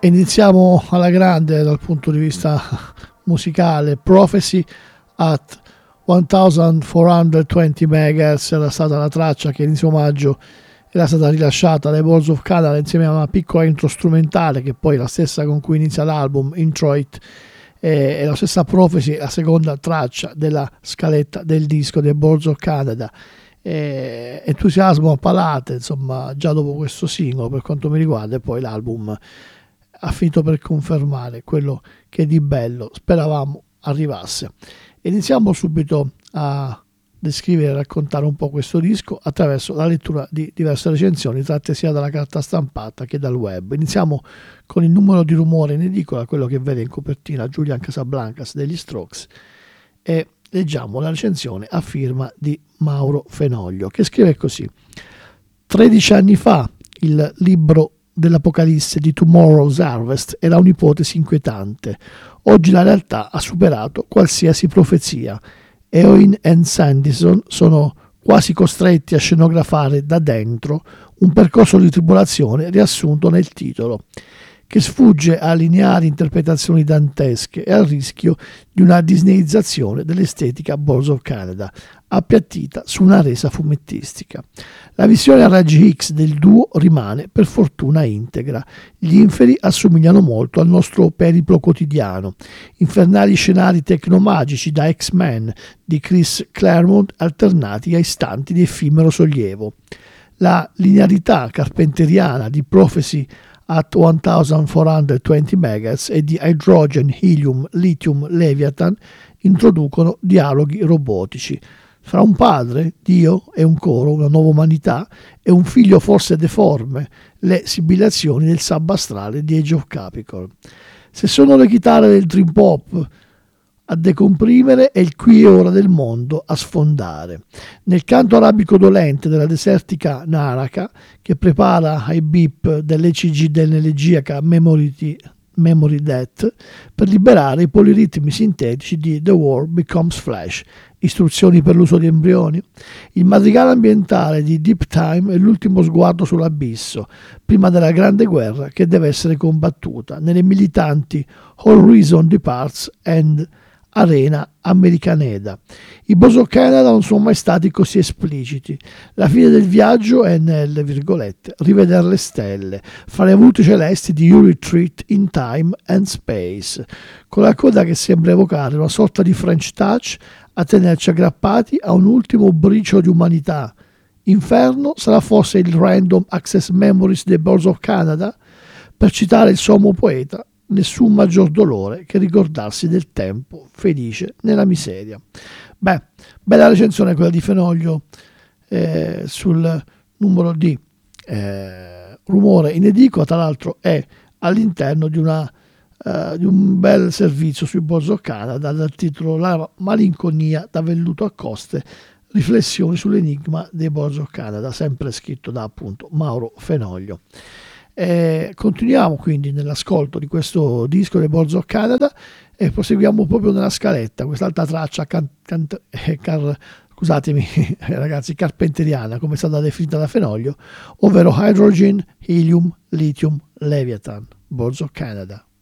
iniziamo alla grande dal punto di vista musicale. Prophecy at 1420 MHz era stata la traccia che inizio maggio era stata rilasciata dai Balls of Canada insieme a una piccola intro strumentale che poi è la stessa con cui inizia l'album, Introit. È la stessa Prophecy, la seconda traccia della scaletta del disco dei Balls of Canada. Entusiasmo a palate, insomma, già dopo questo singolo per quanto mi riguarda, e poi l'album ha finito per confermare quello che di bello speravamo arrivasse. Iniziamo subito a descrivere e raccontare un po' questo disco attraverso la lettura di diverse recensioni tratte sia dalla carta stampata che dal web. Iniziamo con il numero di rumore in edicola, quello che vede in copertina Julian Casablancas degli Strokes, e leggiamo la recensione a firma di Mauro Fenoglio, che scrive così: 13 anni fa il libro dell'Apocalisse di Tomorrow's Harvest era un'ipotesi inquietante. Oggi la realtà ha superato qualsiasi profezia. Eoin e Sanderson sono quasi costretti a scenografare da dentro un percorso di tribolazione riassunto nel titolo, che sfugge a lineari interpretazioni dantesche e al rischio di una disneizzazione dell'estetica Balls of Canada, appiattita su una resa fumettistica. La visione a raggi X del duo rimane per fortuna integra. Gli inferi assomigliano molto al nostro periplo quotidiano. Infernali scenari tecnomagici da X-Men di Chris Claremont alternati a istanti di effimero sollievo. La linearità carpenteriana di Prophecy at 1420 MHz e di Hydrogen, Helium, Lithium, Leviathan introducono dialoghi robotici. Fra un padre, Dio, e un coro, una nuova umanità, e un figlio forse deforme, le sibillazioni del sabbastrale di Age of Capricorn. Se sono le chitarre del dream pop a decomprimere, è il qui e ora del mondo a sfondare. Nel canto arabico dolente della desertica Naraka, che prepara ai beep dell'ECG dell'elegiaca Memory Death per liberare i poliritmi sintetici di The War Becomes Flash, istruzioni per l'uso di embrioni. Il madrigale ambientale di Deep Time è l'ultimo sguardo sull'abisso, prima della grande guerra che deve essere combattuta, nelle militanti All Reason Departs and Arena Americaneda. I Balls of Canada non sono mai stati così espliciti. La fine del viaggio è nel, virgolette, rivedere le stelle, fra le volute celesti di You Retreat in Time and Space, con la coda che sembra evocare una sorta di French touch a tenerci aggrappati a un ultimo briciolo di umanità. Inferno sarà forse il Random Access Memories dei Balls of Canada? Per citare il sommo poeta, nessun maggior dolore che ricordarsi del tempo felice nella miseria. Beh, bella recensione quella di Fenoglio sul numero di rumore in edicola. Tra l'altro è all'interno di un bel servizio sui Balls of Canada dal titolo La malinconia da velluto a coste, riflessioni sull'enigma dei Balls of Canada, sempre scritto da appunto Mauro Fenoglio. Continuiamo quindi nell'ascolto di questo disco dei Balls of Canada e proseguiamo proprio nella scaletta, quest'altra traccia scusatemi ragazzi, carpenteriana, come è stata definita da Fenoglio, ovvero Hydrogen, Helium, Lithium, Leviathan, Balls of Canada.